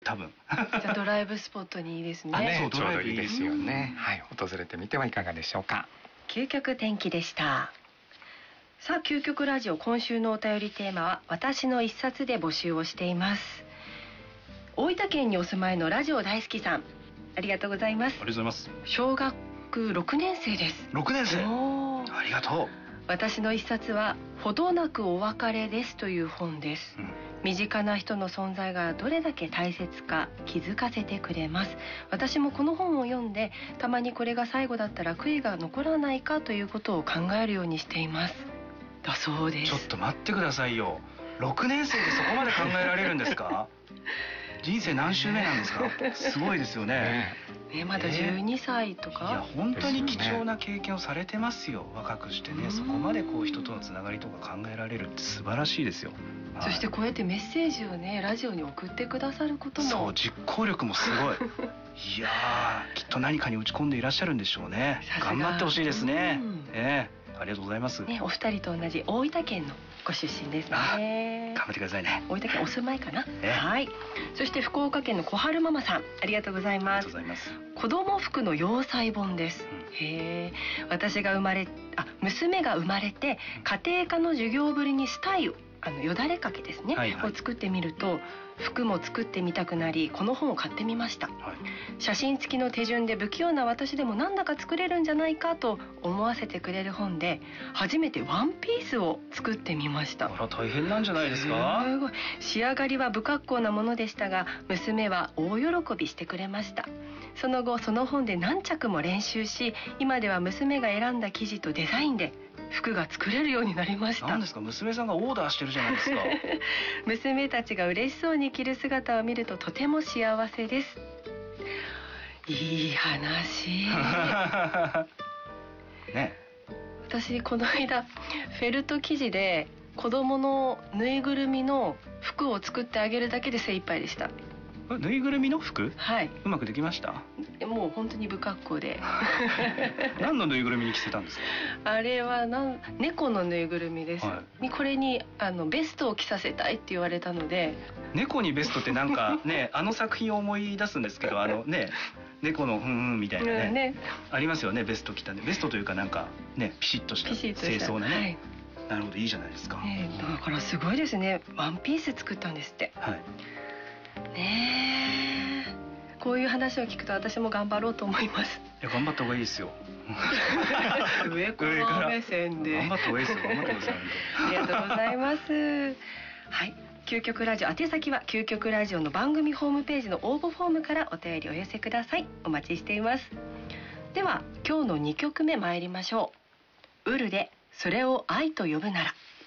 多分。 じゃあドライブスポットにいいですね。 そうちょうどいいですよね。はい、訪れてみてはいかがでしょうか。 究極天気でした。さあ、究極ラジオ、今週のお便りテーマは私の一冊で募集をしています。大分県にお住まいのラジオ大好きさん、ありがとうございます。 ありがとうございます。 小学6年生です。 6年生。ありがとう。 私の一冊はほどなくお別れですという本です、身近な人の存在がどれだけ大切か気づかせてくれます。私もこの本を読んで、たまにこれが最後だったら悔いが残らないかということを考えるようにしています。だそうです。 ちょっと待ってくださいよ。6年生でそこまで考えられるんですか？人生何周目なんですか？すごいですよね。 まだ12歳とか。 いや本当に貴重な経験をされてますよ。若くしてね、そこまでこう人とのつながりとか考えられるって素晴らしいですよ。 そしてこうやってメッセージをね、ラジオに送ってくださることも。 そう、実行力もすごい。いやー、きっと何かに打ち込んでいらっしゃるんでしょうね。頑張ってほしいですね。ありがとうございます。 お二人と同じ大分県のご出身ですね。 頑張ってくださいね。 大分県お住まいかな。はい。そして福岡県の小春ママさん、ありがとうございます。 ありがとうございます。 子供服の洋裁本です。娘が生まれて家庭科の授業ぶりにスタイル、よだれかけですね、を作ってみると、服も作ってみたくなり、この本を買ってみました、写真付きの手順で不器用な私でもなんだか作れるんじゃないかと思わせてくれる本で、初めてワンピースを作ってみました。 大変なんじゃないですか？ すごい。仕上がりは不格好なものでしたが、娘は大喜びしてくれました。その後その本で何着も練習し、今では娘が選んだ生地とデザインで服が作れるようになりました。 何ですか、娘さんがオーダーしてるじゃないですか。 娘たちが嬉しそうに着る姿を見るととても幸せです。いい話。ね。私この間フェルト生地で子供のぬいぐるみの服を作ってあげるだけで精一杯でした。 ぬいぐるみの服？ はい。 うまくできました？ もう本当に不格好で。 何のぬいぐるみに着せたんですか？ あれは猫のぬいぐるみです。これにベストを着させたいって言われたので。 猫にベストってなんかね、作品を思い出すんですけど、猫のみたいなね、ありますよね。ベスト着たね。ベストというかなんかね、ピシッとした清掃なね。なるほど、いいじゃないですか。 だからすごいですね。ワンピース作ったんですって。こういう話を聞くと私も頑張ろうと思います。 いや、頑張った方がいいですよ。 上から目線で。 頑張った方がいいですよ。頑張ってください。 ありがとうございます。はい。究極ラジオ、宛先は究極ラジオの番組ホームページの応募フォームからお便りお寄せください。お待ちしています。では今日の2曲目参りましょう。ウルでそれを愛と呼ぶなら。